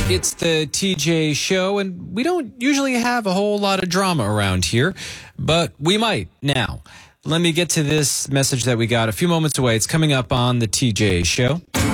It's the TJ Show, and we don't usually have a whole lot of drama around here, but we might now. Let me get to this message that we got a few moments away. It's coming up on the TJ Show.